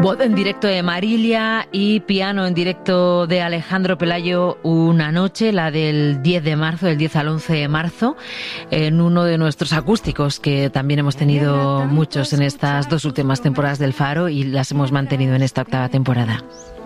Voz en directo de Marilia y piano en directo de Alejandro Pelayo, una noche, la del 10 de marzo, del 10 al 11 de marzo, en uno de nuestros acústicos, que también hemos tenido muchos en estas dos últimas temporadas del Faro y las hemos mantenido en esta octava temporada.